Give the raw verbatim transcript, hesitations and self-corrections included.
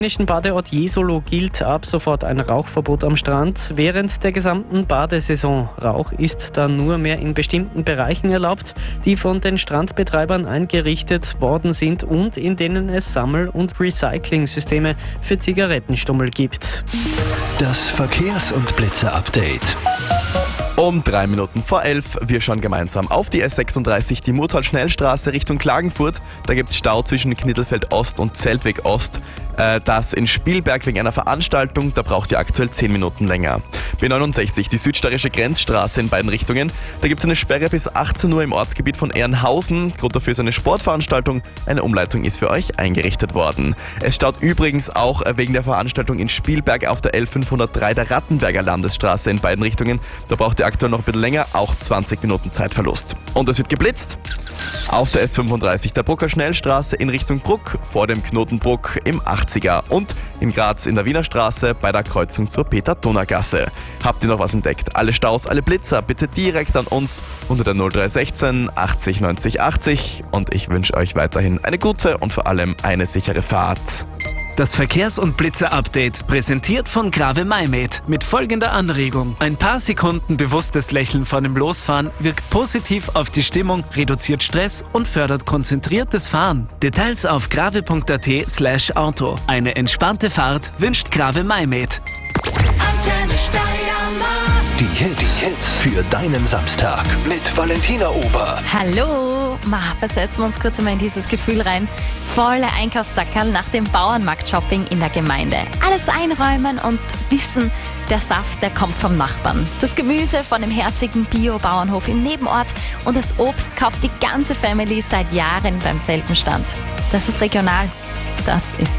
Im dänischen Badeort Jesolo gilt ab sofort ein Rauchverbot am Strand. Während der gesamten Badesaison. Rauch ist dann nur mehr in bestimmten Bereichen erlaubt, die von den Strandbetreibern eingerichtet worden sind und in denen es Sammel- und Recycling-Systeme für Zigarettenstummel gibt. Das Verkehrs- und Blitze-Update. Um drei Minuten vor elf, wir schauen gemeinsam auf die S sechsunddreißig, die Murtal-Schnellstraße Richtung Klagenfurt. Da gibt es Stau zwischen Knittelfeld Ost und Zeltweg Ost. Äh, das in Spielberg wegen einer Veranstaltung, da braucht ihr aktuell zehn Minuten länger. B neunundsechzig, die südsteirische Grenzstraße in beiden Richtungen. Da gibt es eine Sperre bis achtzehn Uhr im Ortsgebiet von Ehrenhausen. Grund dafür ist eine Sportveranstaltung. Eine Umleitung ist für euch eingerichtet worden. Es staut übrigens auch wegen der Veranstaltung in Spielberg auf der L fünfhundertdrei der Rattenberger Landesstraße in beiden Richtungen. Da braucht ihr aktuell noch ein bisschen länger, auch zwanzig Minuten Zeitverlust. Und es wird geblitzt. Auf der S fünfunddreißig der Brucker Schnellstraße in Richtung Bruck, vor dem Knotenbruck im achtziger und in Graz in der Wiener Straße bei der Kreuzung zur Peter-Donner-Gasse. Habt ihr noch was entdeckt? Alle Staus, alle Blitzer bitte direkt an uns unter der null drei eins sechs achtzig neunzig achtzig und ich wünsche euch weiterhin eine gute und vor allem eine sichere Fahrt. Das Verkehrs- und Blitze-Update, präsentiert von Grave Maimed, mit folgender Anregung. Ein paar Sekunden bewusstes Lächeln vor dem Losfahren wirkt positiv auf die Stimmung, reduziert Stress und fördert konzentriertes Fahren. Details auf grave.at slash Auto. Eine entspannte Fahrt wünscht Grave Maimed. Die Hits, die Hits für deinen Samstag mit Valentina Ober. Hallo, Ma, versetzen wir uns kurz einmal in dieses Gefühl rein. Volle Einkaufssackerl nach dem Bauernmarkt-Shopping in der Gemeinde. Alles einräumen und wissen, der Saft, der kommt vom Nachbarn. Das Gemüse von dem herzigen Bio-Bauernhof im Nebenort und das Obst kauft die ganze Family seit Jahren beim selben Stand. Das ist regional. Das ist